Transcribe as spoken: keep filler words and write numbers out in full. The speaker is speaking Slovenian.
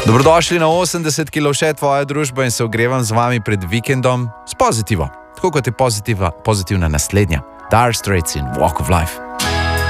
Dobrodošli na osemdeset kilov še tvoja družba in se ogrevam z vami pred vikendom s pozitivo. Tako kot je pozitiva, pozitivna naslednja. Dire Straits in Walk of Life.